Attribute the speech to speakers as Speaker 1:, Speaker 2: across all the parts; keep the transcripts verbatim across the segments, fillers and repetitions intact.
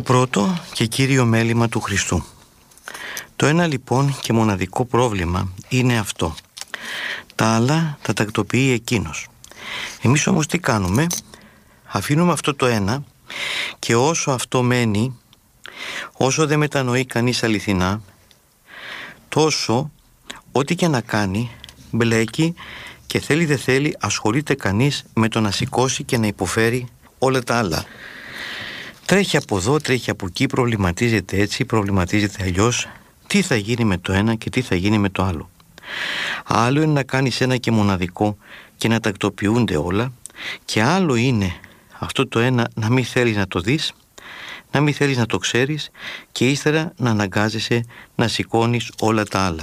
Speaker 1: πρώτο και κύριο μέλημα του Χριστού. Το ένα λοιπόν και μοναδικό πρόβλημα είναι αυτό. Τα άλλα τα τακτοποιεί εκείνος. Εμείς όμως τι κάνουμε? Αφήνουμε αυτό το ένα και όσο αυτό μένει, όσο δεν μετανοεί κανείς αληθινά, τόσο ό,τι και να κάνει μπλέκει και θέλει δεν θέλει ασχολείται κανείς με το να σηκώσει και να υποφέρει όλα τα άλλα. Τρέχει από εδώ, τρέχει από εκεί, προβληματίζεται έτσι, προβληματίζεται αλλιώς. Τι θα γίνει με το ένα και τι θα γίνει με το άλλο. Άλλο είναι να κάνεις ένα και μοναδικό και να τακτοποιούνται όλα, και άλλο είναι αυτό το ένα να μην θέλεις να το δεις, να μην θέλεις να το ξέρεις και ύστερα να αναγκάζεσαι να σηκώνεις όλα τα άλλα.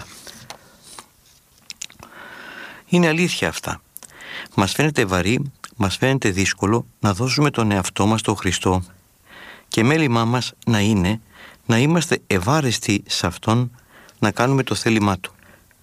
Speaker 1: Είναι αλήθεια αυτά. Μας φαίνεται βαρύ, μας φαίνεται δύσκολο να δώσουμε τον εαυτό μας στον Χριστό και μέλημά μας να είναι να είμαστε ευάρεστοι σε Αυτόν, να κάνουμε το θέλημά Του.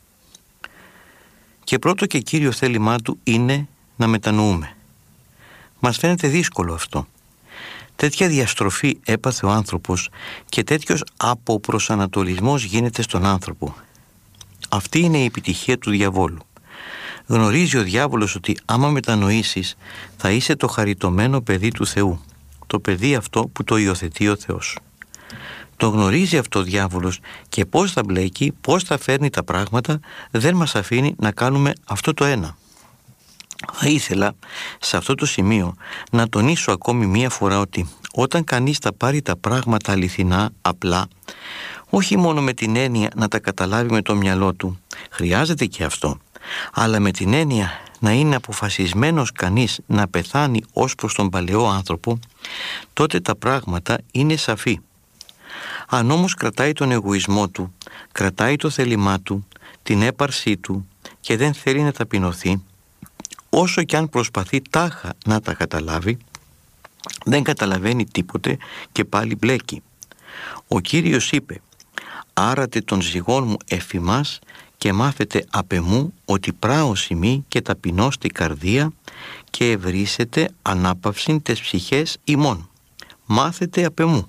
Speaker 1: Και πρώτο και κύριο θέλημά Του είναι να μετανοούμε. Μας φαίνεται δύσκολο αυτό. Τέτοια διαστροφή έπαθε ο άνθρωπος και τέτοιος αποπροσανατολισμός γίνεται στον άνθρωπο. Αυτή είναι η επιτυχία του διαβόλου. Γνωρίζει ο διάβολος ότι άμα μετανοήσεις θα είσαι το χαριτωμένο παιδί του Θεού, το παιδί αυτό που το υιοθετεί ο Θεός. Το γνωρίζει αυτό ο διάβολος και πώς θα μπλέκει, πώς θα φέρνει τα πράγματα, δεν μας αφήνει να κάνουμε αυτό το ένα. Θα ήθελα σε αυτό το σημείο να τονίσω ακόμη μία φορά ότι όταν κανείς τα πάρει τα πράγματα αληθινά, απλά, όχι μόνο με την έννοια να τα καταλάβει με το μυαλό του, χρειάζεται και αυτό, αλλά με την έννοια να είναι αποφασισμένος κανείς να πεθάνει ως προς τον παλαιό άνθρωπο, τότε τα πράγματα είναι σαφή. Αν όμως κρατάει τον εγωισμό του, κρατάει το θέλημά του, την έπαρσή του και δεν θέλει να ταπεινωθεί, όσο κι αν προσπαθεί τάχα να τα καταλάβει, δεν καταλαβαίνει τίποτε και πάλι μπλέκει. Ο Κύριος είπε «Άρατε τον ζυγόν μου εφημάς και μάθετε απ' εμού ότι πράος ημί και ταπεινώς τη καρδία και ευρύσετε ανάπαυσιν τες ψυχές ημών. Μάθετε απ' εμού».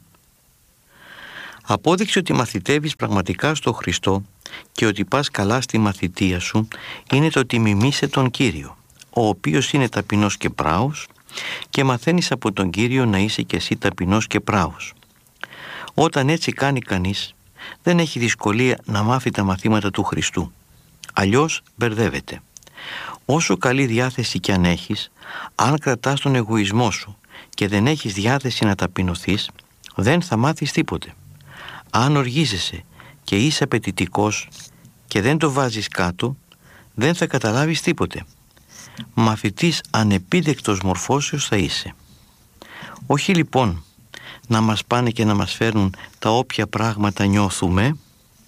Speaker 1: Απόδειξη ότι μαθητεύεις πραγματικά στο Χριστό και ότι πας καλά στη μαθητεία σου είναι το ότι μιμείσαι τον Κύριο, ο οποίος είναι ταπεινός και πράος, και μαθαίνεις από τον Κύριο να είσαι και εσύ ταπεινός και πράος. Όταν έτσι κάνει κανείς, δεν έχει δυσκολία να μάθει τα μαθήματα του Χριστού. Αλλιώς μπερδεύεται. Όσο καλή διάθεση κι αν έχεις, αν κρατάς τον εγωισμό σου και δεν έχεις διάθεση να ταπεινωθείς, δεν θα μάθεις τίποτε. Αν οργίζεσαι και είσαι απαιτητικός και δεν το βάζεις κάτω, δεν θα καταλάβεις τίποτε. Μαθητής ανεπίδεκτος μορφώσεως θα είσαι. Όχι λοιπόν να μας πάνε και να μας φέρνουν τα όποια πράγματα νιώθουμε,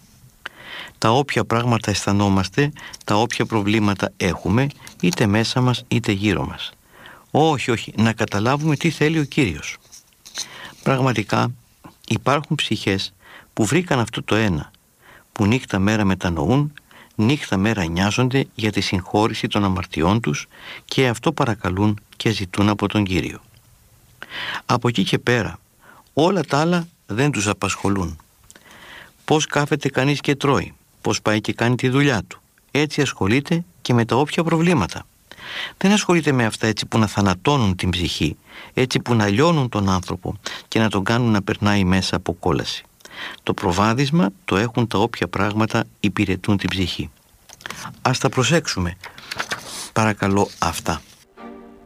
Speaker 1: τα όποια πράγματα αισθανόμαστε, τα όποια προβλήματα έχουμε, είτε μέσα μας είτε γύρω μας. Όχι, όχι, να καταλάβουμε τι θέλει ο Κύριος. Πραγματικά υπάρχουν ψυχές που βρήκαν αυτό το ένα, που νύχτα μέρα μετανοούν, νύχτα μέρα νοιάζονται για τη συγχώρηση των αμαρτιών τους και αυτό παρακαλούν και ζητούν από τον Κύριο. Από εκεί και πέρα όλα τα άλλα δεν τους απασχολούν. Πώς κάθεται κανείς και τρώει, πώς πάει και κάνει τη δουλειά του, έτσι ασχολείται και με τα όποια προβλήματα. Δεν ασχολείται με αυτά έτσι που να θανατώνουν την ψυχή, έτσι που να λιώνουν τον άνθρωπο και να τον κάνουν να περνάει μέσα από κόλαση. Το προβάδισμα το έχουν τα όποια πράγματα υπηρετούν την ψυχή. Ας τα προσέξουμε, παρακαλώ, αυτά.